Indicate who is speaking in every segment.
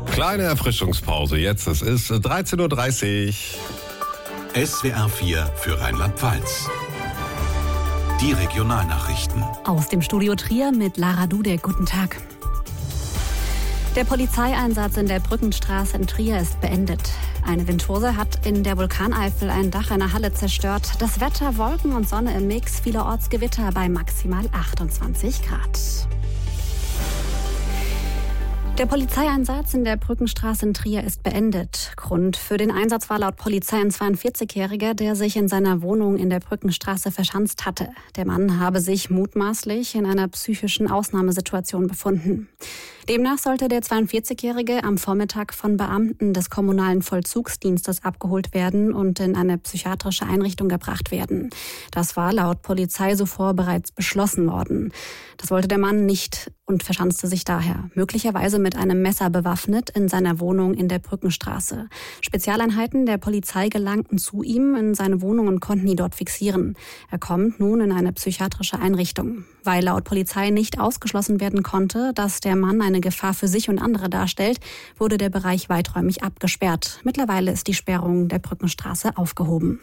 Speaker 1: Kleine Erfrischungspause jetzt. Es ist 13.30 Uhr.
Speaker 2: SWR 4 für Rheinland-Pfalz. Die Regionalnachrichten.
Speaker 3: Aus dem Studio Trier mit Lara Dudek. Guten Tag. Der Polizeieinsatz in der Brückenstraße in Trier ist beendet. Eine Windhose hat in der Vulkaneifel ein Dach einer Halle zerstört. Das Wetter, Wolken und Sonne im Mix, vielerorts Gewitter bei maximal 28 Grad. Der Polizeieinsatz in der Brückenstraße in Trier ist beendet. Grund für den Einsatz war laut Polizei ein 42-Jähriger, der sich in seiner Wohnung in der Brückenstraße verschanzt hatte. Der Mann habe sich mutmaßlich in einer psychischen Ausnahmesituation befunden. Demnach sollte der 42-Jährige am Vormittag von Beamten des kommunalen Vollzugsdienstes abgeholt werden und in eine psychiatrische Einrichtung gebracht werden. Das war laut Polizei zuvor bereits beschlossen worden. Das wollte der Mann nicht und verschanzte sich daher, möglicherweise mit einem Messer bewaffnet, in seiner Wohnung in der Brückenstraße. Spezialeinheiten der Polizei gelangten zu ihm in seine Wohnung und konnten ihn dort fixieren. Er kommt nun in eine psychiatrische Einrichtung. Weil laut Polizei nicht ausgeschlossen werden konnte, dass der Mann eine Gefahr für sich und andere darstellt, wurde der Bereich weiträumig abgesperrt. Mittlerweile ist die Sperrung der Brückenstraße aufgehoben.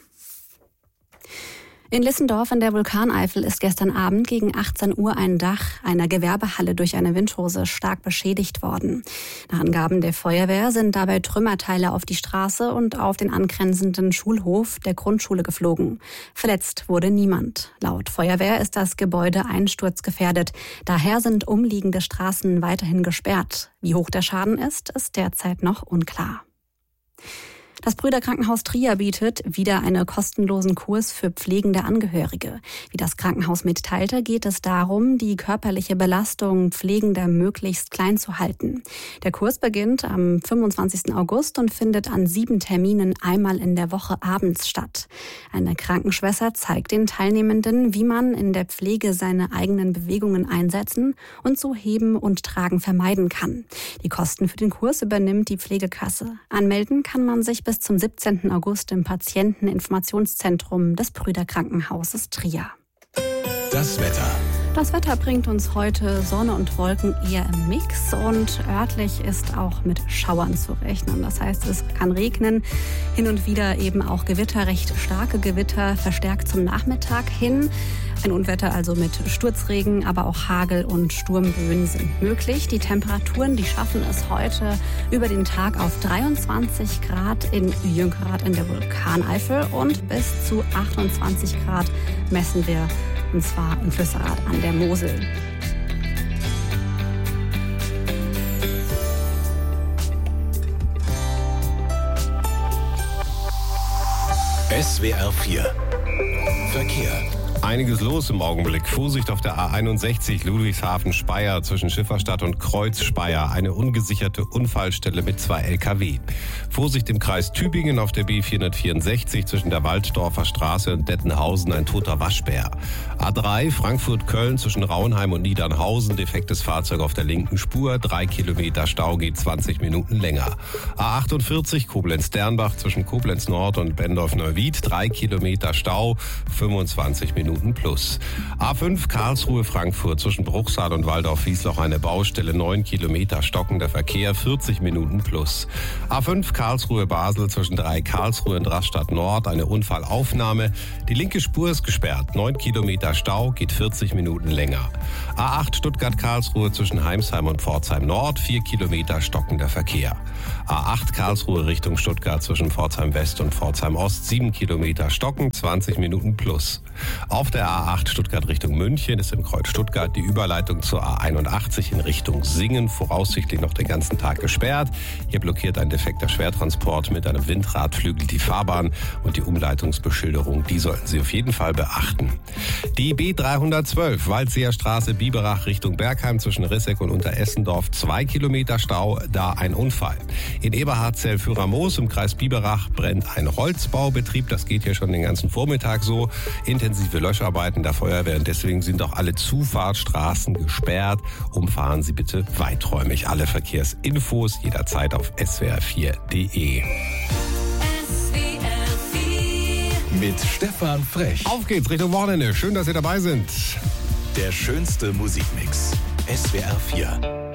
Speaker 3: In Lissendorf in der Vulkaneifel ist gestern Abend gegen 18 Uhr ein Dach einer Gewerbehalle durch eine Windhose stark beschädigt worden. Nach Angaben der Feuerwehr sind dabei Trümmerteile auf die Straße und auf den angrenzenden Schulhof der Grundschule geflogen. Verletzt wurde niemand. Laut Feuerwehr ist das Gebäude einsturzgefährdet. Daher sind umliegende Straßen weiterhin gesperrt. Wie hoch der Schaden ist derzeit noch unklar. Das Brüderkrankenhaus Trier bietet wieder einen kostenlosen Kurs für pflegende Angehörige. Wie das Krankenhaus mitteilte, geht es darum, die körperliche Belastung Pflegender möglichst klein zu halten. Der Kurs beginnt am 25. August und findet an 7 Terminen einmal in der Woche abends statt. Eine Krankenschwester zeigt den Teilnehmenden, wie man in der Pflege seine eigenen Bewegungen einsetzen und so Heben und Tragen vermeiden kann. Die Kosten für den Kurs übernimmt die Pflegekasse. Anmelden kann man sich bis zum 17. August im Patienteninformationszentrum des Brüderkrankenhauses Trier.
Speaker 2: Das Wetter.
Speaker 3: Das Wetter bringt uns heute Sonne und Wolken eher im Mix und örtlich ist auch mit Schauern zu rechnen. Das heißt, es kann regnen, hin und wieder eben auch Gewitter, recht starke Gewitter, verstärkt zum Nachmittag hin. Ein Unwetter also mit Sturzregen, aber auch Hagel und Sturmböen sind möglich. Die Temperaturen, die schaffen es heute über den Tag auf 23 Grad in Jünkerath in der Vulkaneifel und bis zu 28 Grad messen wir, und zwar in Flüsserath an der Mosel.
Speaker 2: SWR 4 Verkehr.
Speaker 1: Einiges los im Augenblick. Vorsicht auf der A61 Ludwigshafen-Speyer zwischen Schifferstadt und Kreuz-Speyer. Eine ungesicherte Unfallstelle mit 2 LKW. Vorsicht im Kreis Tübingen auf der B464 zwischen der Walddorfer Straße und Dettenhausen. Ein toter Waschbär. A3 Frankfurt-Köln zwischen Rauenheim und Niedernhausen. Defektes Fahrzeug auf der linken Spur. 3 Kilometer Stau, geht 20 Minuten länger. A48 Koblenz-Dernbach zwischen Koblenz Nord und Bendorf-Neuwied. 3 Kilometer Stau, 25 Minuten plus. A5 Karlsruhe-Frankfurt zwischen Bruchsal und Waldorf-Wiesloch eine Baustelle, 9 Kilometer stockender Verkehr, 40 Minuten plus. A5 Karlsruhe-Basel zwischen 3 Karlsruhe und Rastatt Nord eine Unfallaufnahme. Die linke Spur ist gesperrt, 9 Kilometer Stau, geht 40 Minuten länger. A8 Stuttgart-Karlsruhe zwischen Heimsheim und Pforzheim Nord, 4 Kilometer stockender Verkehr. A8 Karlsruhe Richtung Stuttgart zwischen Pforzheim West und Pforzheim Ost, 7 Kilometer stocken, 20 Minuten plus. Auf der A8 Stuttgart Richtung München ist im Kreuz Stuttgart die Überleitung zur A81 in Richtung Singen voraussichtlich noch den ganzen Tag gesperrt. Hier blockiert ein defekter Schwertransport mit einem Windradflügel die Fahrbahn und die Umleitungsbeschilderung, die sollten Sie auf jeden Fall beachten. Die B312 Waldseer Straße Biberach Richtung Bergheim zwischen Risseck und Unteressendorf, 2 Kilometer Stau, da ein Unfall. In Eberhard-Zell-Führer-Moos im Kreis Biberach brennt ein Holzbaubetrieb, das geht hier schon den ganzen Vormittag so. Intensive Löscharbeiten der Feuerwehr und deswegen sind auch alle Zufahrtsstraßen gesperrt. Umfahren Sie bitte weiträumig. Alle Verkehrsinfos jederzeit auf swr4.de.
Speaker 2: Mit Stefan Frech.
Speaker 1: Auf geht's Richtung Wochenende. Schön, dass Sie dabei sind.
Speaker 2: Der schönste Musikmix. SWR 4.